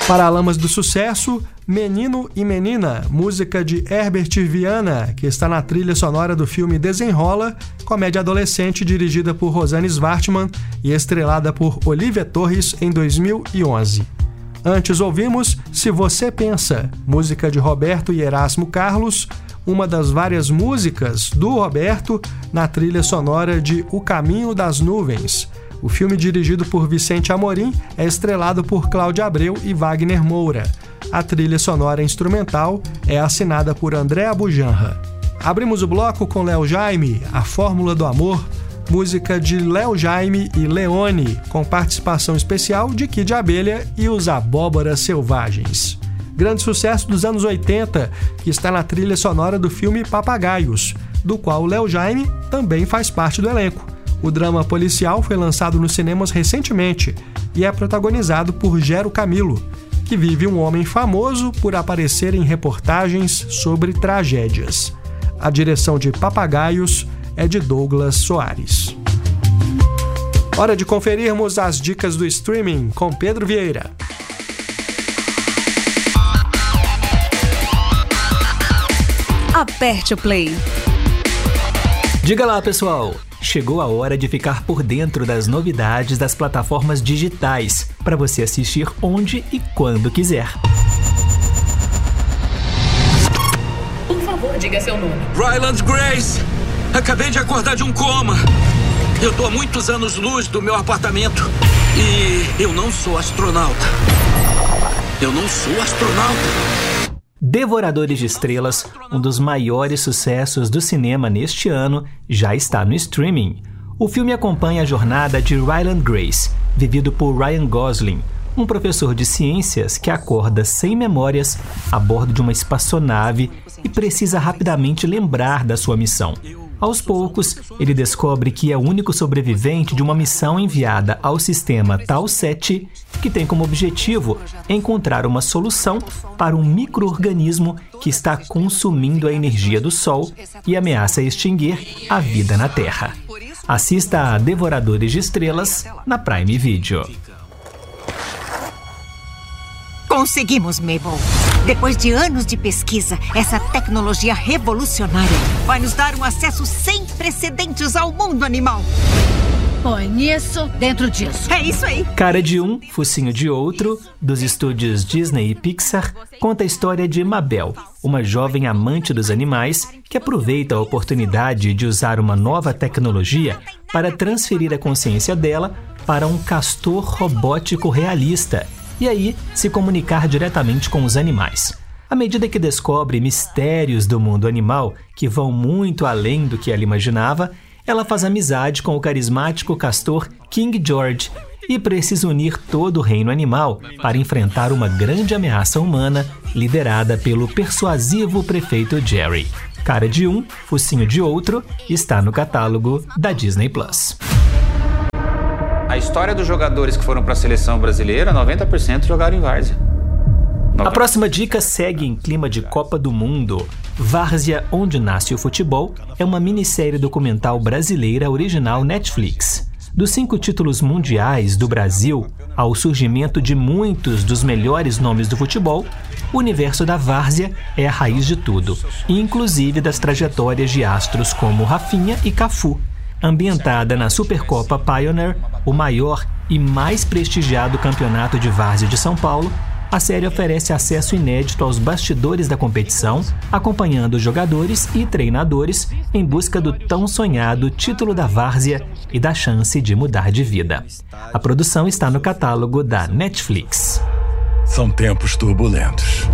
Paralamas do Sucesso, Menino e Menina, música de Herbert Viana, que está na trilha sonora do filme Desenrola, comédia adolescente dirigida por Rosanne Svartman e estrelada por Olivia Torres em 2011. Antes ouvimos Se Você Pensa, música de Roberto e Erasmo Carlos, uma das várias músicas do Roberto na trilha sonora de O Caminho das Nuvens. O filme, dirigido por Vicente Amorim, é estrelado por Cláudia Abreu e Wagner Moura. A trilha sonora instrumental é assinada por André Abujanra. Abrimos o bloco com Léo Jaime, A Fórmula do Amor, música de Léo Jaime e Leone, com participação especial de Kid Abelha e os Abóboras Selvagens. Grande sucesso dos anos 80, que está na trilha sonora do filme Papagaios, do qual Léo Jaime também faz parte do elenco. O drama policial foi lançado nos cinemas recentemente e é protagonizado por Gero Camilo, que vive um homem famoso por aparecer em reportagens sobre tragédias. A direção de Papagaios é de Douglas Soares. Hora de conferirmos as dicas do streaming com Pedro Vieira. Aperte o play. Diga lá, pessoal! Chegou a hora de ficar por dentro das novidades das plataformas digitais, para você assistir onde e quando quiser. Por favor, diga seu nome. Ryland Grace! Acabei de acordar de um coma. Eu tô há muitos anos-luz do meu apartamento. E eu não sou astronauta. Devoradores de Estrelas, um dos maiores sucessos do cinema neste ano, já está no streaming. O filme acompanha a jornada de Ryland Grace, vivido por Ryan Gosling, um professor de ciências que acorda sem memórias a bordo de uma espaçonave e precisa rapidamente lembrar da sua missão. Aos poucos, ele descobre que é o único sobrevivente de uma missão enviada ao sistema Tau 7, que tem como objetivo encontrar uma solução para um micro-organismo que está consumindo a energia do Sol e ameaça extinguir a vida na Terra. Assista a Devoradores de Estrelas na Prime Video. Conseguimos, Mabel. Depois de anos de pesquisa, essa tecnologia revolucionária vai nos dar um acesso sem precedentes ao mundo animal. Põe isso dentro disso. É isso aí. Cara de um, focinho de outro, dos estúdios Disney e Pixar, conta a história de Mabel, uma jovem amante dos animais que aproveita a oportunidade de usar uma nova tecnologia para transferir a consciência dela para um castor robótico realista e aí se comunicar diretamente com os animais. À medida que descobre mistérios do mundo animal que vão muito além do que ela imaginava, ela faz amizade com o carismático castor King George e precisa unir todo o reino animal para enfrentar uma grande ameaça humana liderada pelo persuasivo prefeito Jerry. Cara de um, focinho de outro, está no catálogo da Disney+. A história dos jogadores que foram para a seleção brasileira, 90% jogaram em várzea. A próxima dica segue em clima de Copa do Mundo. Várzea, Onde Nasce o Futebol é uma minissérie documental brasileira original Netflix. Dos 5 títulos mundiais do Brasil ao surgimento de muitos dos melhores nomes do futebol, o universo da várzea é a raiz de tudo, inclusive das trajetórias de astros como Rafinha e Cafu. Ambientada na Supercopa Pioneer, o maior e mais prestigiado campeonato de várzea de São Paulo, a série oferece acesso inédito aos bastidores da competição, acompanhando jogadores e treinadores em busca do tão sonhado título da várzea e da chance de mudar de vida. A produção está no catálogo da Netflix. São tempos turbulentos.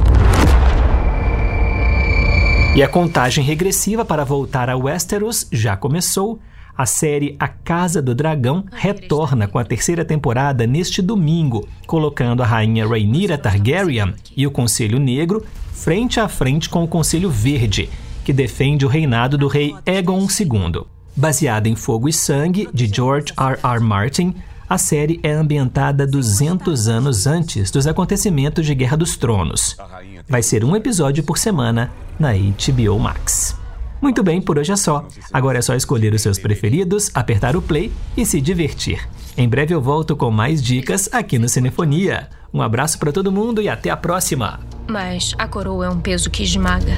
E a contagem regressiva para voltar a Westeros já começou. A série A Casa do Dragão retorna com a 3ª temporada neste domingo, colocando a rainha Rhaenyra Targaryen e o Conselho Negro frente a frente com o Conselho Verde, que defende o reinado do rei Aegon II. Baseada em Fogo e Sangue, de George R.R. Martin, a série é ambientada 200 anos antes dos acontecimentos de Guerra dos Tronos. Vai ser um episódio por semana na HBO Max. Muito bem, por hoje é só. Agora é só escolher os seus preferidos, apertar o play e se divertir. Em breve eu volto com mais dicas aqui no Cinefonia. Um abraço para todo mundo e até a próxima. Mas a coroa é um peso que esmaga.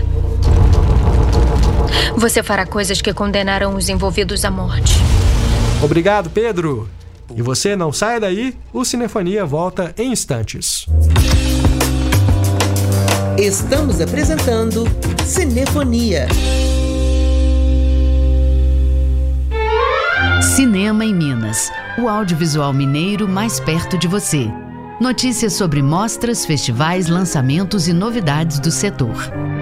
Você fará coisas que condenarão os envolvidos à morte. Obrigado, Pedro. E você não saia daí, o Cinefonia volta em instantes. Estamos apresentando Cinefonia. Cinema em Minas, o audiovisual mineiro mais perto de você. Notícias sobre mostras, festivais, lançamentos e novidades do setor.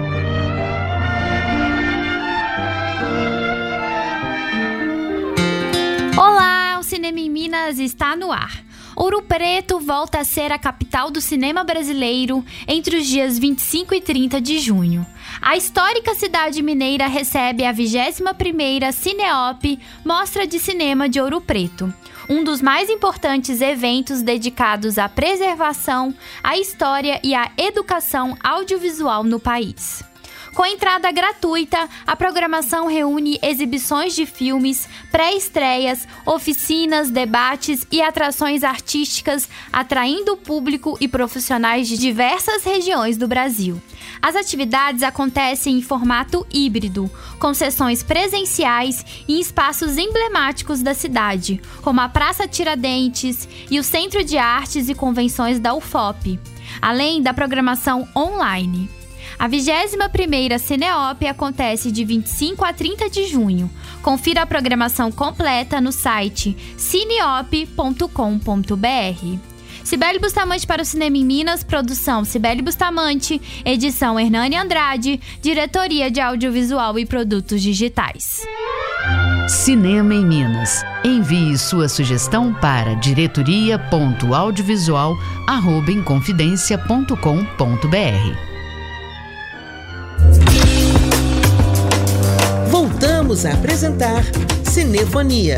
Olá, o Cinema em Minas está no ar. Ouro Preto volta a ser a capital do cinema brasileiro entre os dias 25 e 30 de junho. A histórica cidade mineira recebe a 21ª Cineop, Mostra de Cinema de Ouro Preto, um dos mais importantes eventos dedicados à preservação, à história e à educação audiovisual no país. Com entrada gratuita, a programação reúne exibições de filmes, pré-estreias, oficinas, debates e atrações artísticas, atraindo o público e profissionais de diversas regiões do Brasil. As atividades acontecem em formato híbrido, com sessões presenciais em espaços emblemáticos da cidade, como a Praça Tiradentes e o Centro de Artes e Convenções da UFOP, além da programação online. A 21ª Cineop acontece de 25 a 30 de junho. Confira a programação completa no site cineop.com.br. Cibele Bustamante para o Cinema em Minas, produção Cibele Bustamante, edição Hernani Andrade, diretoria de audiovisual e produtos digitais. Cinema em Minas. Envie sua sugestão para diretoria.audiovisual@inconfidencia.com.br. Voltamos a apresentar Cinefonia.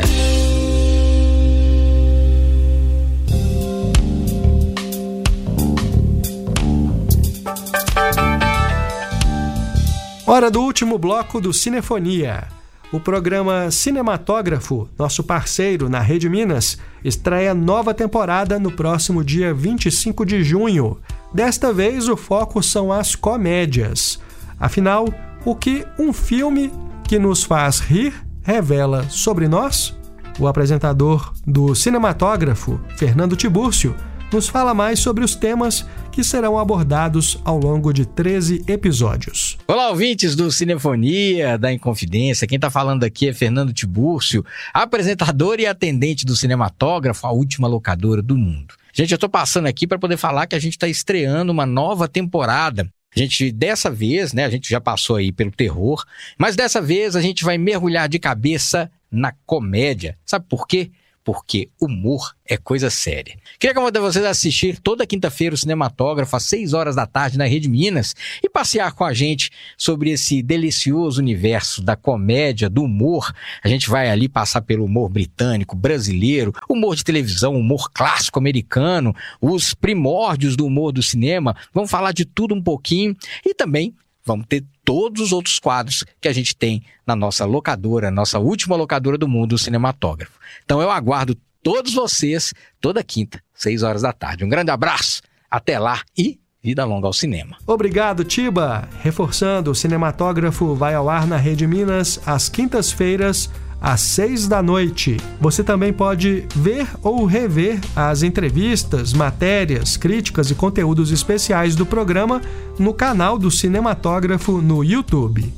Hora do último bloco do Cinefonia. O programa Cinematógrafo, nosso parceiro na Rede Minas, estreia nova temporada no próximo dia 25 de junho. Desta vez, o foco são as comédias. Afinal, o que um filme que nos faz rir revela sobre nós? O apresentador do Cinematógrafo, Fernando Tibúrcio, nos fala mais sobre os temas que serão abordados ao longo de 13 episódios. Olá, ouvintes do Cinefonia, da Inconfidência. Quem está falando aqui é Fernando Tibúrcio, apresentador e atendente do Cinematógrafo, a última locadora do mundo. Gente, eu estou passando aqui para poder falar que a gente está estreando uma nova temporada. A gente, dessa vez, a gente já passou aí pelo terror, mas dessa vez a gente vai mergulhar de cabeça na comédia. Sabe por quê? Porque humor é coisa séria. Queria convidar vocês a assistir toda quinta-feira o Cinematógrafo às 6 horas da tarde na Rede Minas e passear com a gente sobre esse delicioso universo da comédia, do humor. A gente vai ali passar pelo humor britânico, brasileiro, humor de televisão, humor clássico americano, os primórdios do humor do cinema. Vamos falar de tudo um pouquinho e também vamos ter todos os outros quadros que a gente tem na nossa locadora, nossa última locadora do mundo, o Cinematógrafo. Então eu aguardo todos vocês toda quinta, 6 horas da tarde. Um grande abraço, até lá e vida longa ao cinema. Obrigado, Tiba. Reforçando, o Cinematógrafo vai ao ar na Rede Minas às quintas-feiras, às 6 da noite. Você também pode ver ou rever as entrevistas, matérias, críticas e conteúdos especiais do programa no canal do Cinematógrafo no YouTube.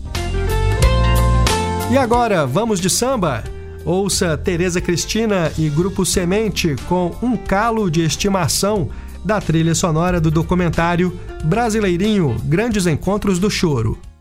E agora, vamos de samba? Ouça Tereza Cristina e Grupo Semente com Um Calo de Estimação, da trilha sonora do documentário Brasileirinho, Grandes Encontros do Choro.